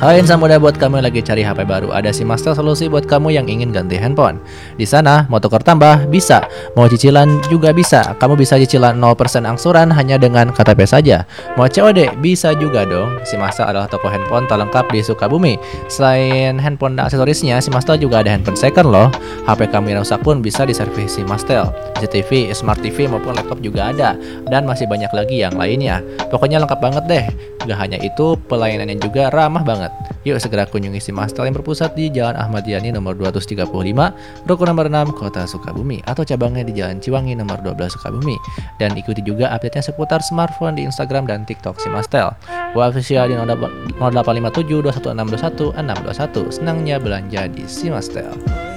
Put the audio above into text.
Hai insan muda, buat kamu yang lagi cari HP baru, ada Simastel solusi buat kamu yang ingin ganti handphone. Di sana, mau tukar tambah bisa, mau cicilan juga bisa. Kamu bisa cicilan 0% angsuran hanya dengan KTP saja. Mau COD bisa juga dong. Simastel adalah toko handphone terlengkap di Sukabumi. Selain handphone dan aksesorisnya, Simastel juga ada handphone second loh. HP kamu yang rusak pun bisa diservis Simastel. CCTV, Smart TV maupun laptop juga ada. Dan masih banyak lagi yang lainnya. Pokoknya lengkap banget deh. Gak hanya itu, pelayanannya juga ramah banget. Yuk segera kunjungi Simastel yang berpusat di Jalan Ahmad Yani nomor 235, Ruko nomor 6, Kota Sukabumi, atau cabangnya di Jalan Ciwangi nomor 12 Sukabumi. Dan ikuti juga update-nya seputar smartphone di Instagram dan TikTok Simastel. Official di 0857 21 621 621. Senangnya belanja di Simastel.